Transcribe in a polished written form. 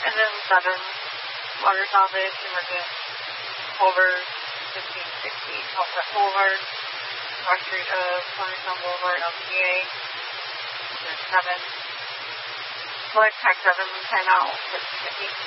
And then 7, Water Salvage, Emergent, Culver, 1560, Outlet Boulevard, West Street of Cornerstone Boulevard, LPA. And then 7, Select Tax 7, timeout, 1550.